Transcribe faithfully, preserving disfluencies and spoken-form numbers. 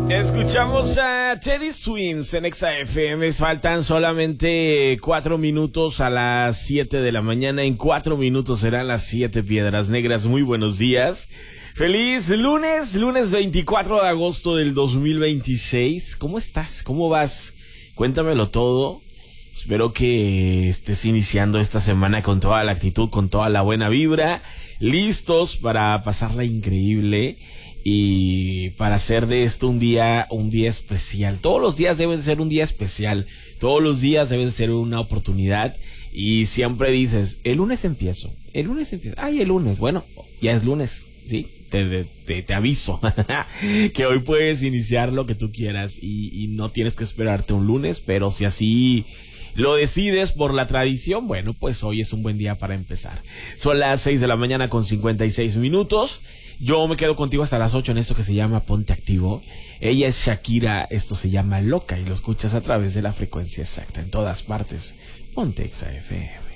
Escuchamos a Teddy Swims en Exa F M. Faltan solamente cuatro minutos a las siete de la mañana. En cuatro minutos serán las siete Piedras Negras. Muy buenos días. Feliz lunes, lunes veinticuatro de agosto del dos mil veintiséis. ¿Cómo estás? ¿Cómo vas? Cuéntamelo todo. Espero que estés iniciando esta semana con toda la actitud, con toda la buena vibra, listos para pasarla increíble y para hacer de esto un día, un día especial. Todos los días deben ser un día especial, todos los días deben ser una oportunidad y siempre dices, el lunes empiezo, el lunes empiezo, ay, el lunes, bueno, ya es lunes, ¿sí? Te, te, te aviso que hoy puedes iniciar lo que tú quieras y, y no tienes que esperarte un lunes, pero si así lo decides por la tradición, bueno, pues hoy es un buen día para empezar. Son las seis de la mañana con cincuenta y seis minutos. Yo me quedo contigo hasta las ocho en esto que se llama Ponte Activo. Ella es Shakira, esto se llama Loca y lo escuchas a través de la frecuencia exacta en todas partes. Ponte Exa F M.